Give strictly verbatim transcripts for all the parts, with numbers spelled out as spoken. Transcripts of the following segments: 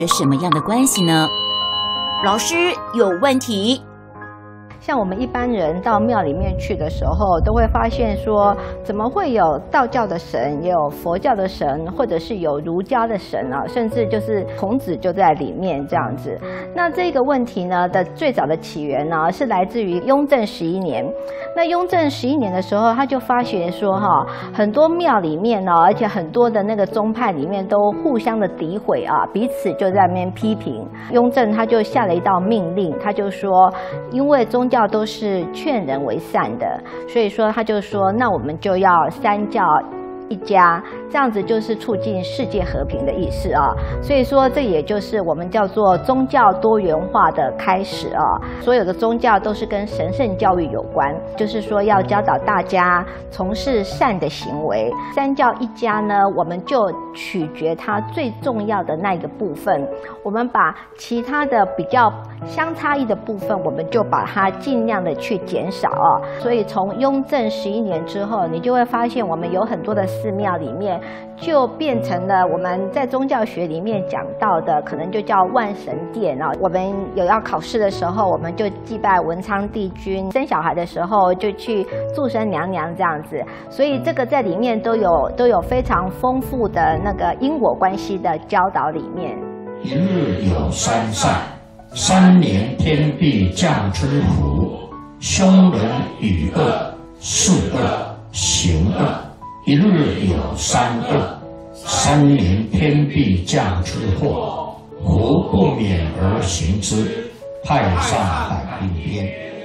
什么样的关系呢？老师有问题。 像我们一般人到庙里面去的时候，都会发现说，怎么会有道教的神，也有佛教的神，或者是有儒家的神啊，甚至就是孔子就在里面这样子。那这个问题呢的最早的起源呢，是来自于雍正十一年。那雍正十一年的时候，他就发觉说哈，很多庙里面呢，而且很多的那个宗派里面都互相的诋毁啊，彼此就在那边批评。雍正他就下了一道命令，他就说，因为宗教都是劝人为善的，所以说他就说，那我们就要三教一家，这样子就是促进世界和平的意思啊。所以说这也就是我们叫做宗教多元化的开始啊。所有的宗教都是跟神圣教育有关，就是说要教导大家从事善的行为。三教一家呢，我们就取决它最重要的那一个部分，我们把其他的比较相差异的部分，我们就把它尽量的去减少啊。所以从雍正十一年之后，你就会发现我们有很多的寺庙里面就变成了我们在宗教学里面讲到的，可能就叫万神殿啊。我们有要考试的时候，我们就祭拜文昌帝君；生小孩的时候就去祝生娘娘这样子。所以这个在里面都有都有非常丰富的那个因果关系的教导里面。 一日有三善，三年天地降之福，凶人与恶，是恶行恶。一日有三恶，三年天地降之祸，福不免而行之。太上感应篇。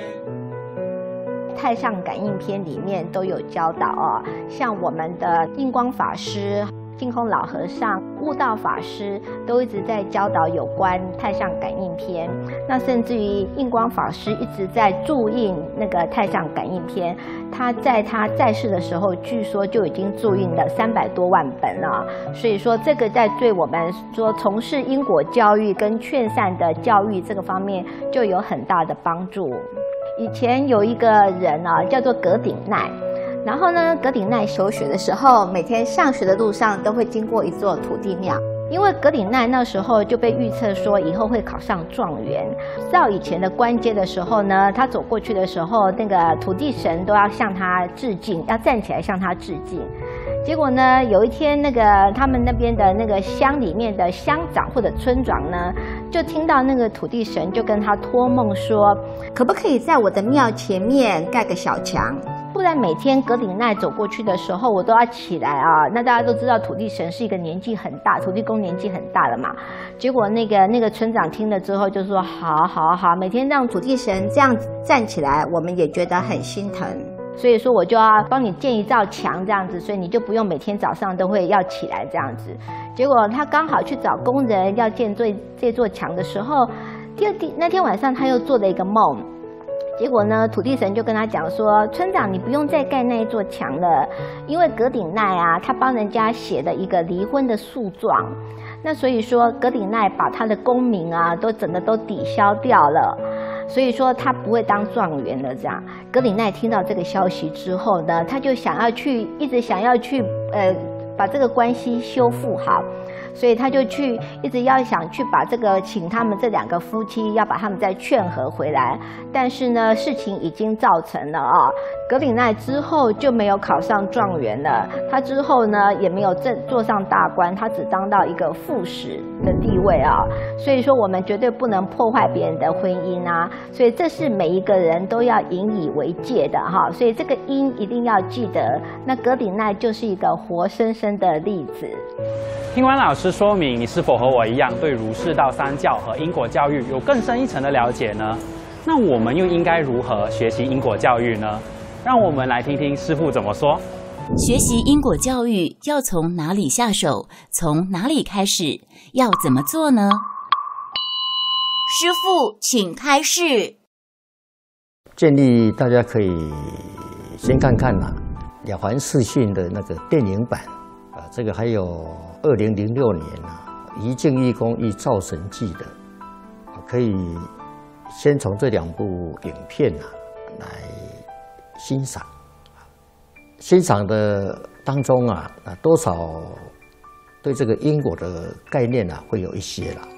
太上感应篇里面都有教导啊，像我们的印光法师、净空老和尚、悟道法师都一直在教导有关太上感应篇。那甚至于印光法师一直在注印那个太上感应篇，他在他在世的时候，据说就已经注印了三百多万本了。所以说，这个在对我们说从事因果教育跟劝善的教育这个方面，就有很大的帮助。以前有一个人啊，叫做葛鼎鼐。然后呢，葛鼎鼐求学的时候，每天上学的路上都会经过一座土地庙，因为葛鼎鼐那时候就被预测说以后会考上状元。到以前的官阶的时候呢，他走过去的时候，那个土地神都要向他致敬，要站起来向他致敬。结果呢，有一天那个他们那边的那个乡里面的乡长或者村长呢，就听到那个土地神就跟他托梦说，可不可以在我的庙前面盖个小墙？不然每天葛鼎鼐走过去的时候，我都要起来啊。那大家都知道土地神是一个年纪很大，土地公年纪很大了嘛。结果那个那个村长听了之后就说，好好好，每天让土地神这样站起来，我们也觉得很心疼。所以说我就要帮你建一道墙这样子，所以你就不用每天早上都会要起来这样子。结果他刚好去找工人要建这这座墙的时候，第二天那天晚上他又做了一个梦。结果呢，土地神就跟他讲说，村长你不用再盖那一座墙了，因为葛鼎鼐啊，他帮人家写了一个离婚的诉状，那所以说葛鼎鼐把他的功名啊都整个都抵消掉了，所以说他不会当状元了。这样，葛鼎鼐听到这个消息之后呢，他就想要去，一直想要去呃把这个关系修复好。所以他就去一直要想去把这个请他们这两个夫妻要把他们再劝和回来，但是呢事情已经造成了啊。葛鼎鼐之后就没有考上状元了，他之后呢也没有正坐上大官，他只当到一个副使的地位啊。所以说我们绝对不能破坏别人的婚姻啊，所以这是每一个人都要引以为戒的哈。所以这个因一定要记得，那葛鼎鼐就是一个活生生的例子。 听完老师说明，你是否和我一样对儒释道三教和因果教育有更深一层的了解呢？那我们又应该如何学习因果教育呢？让我们来听听师父怎么说。 学习因果教育要从哪里下手？从哪里开始？要怎么做呢？师父，请开示。 建议大家可以先看看呐、啊，了凡四训的那个电影版啊，这个还有二零零六年啊，一镜一公一造神记的，可以先从这两部影片啊来欣赏。欣赏的当中啊，多少对这个因果的概念啊，会有一些了。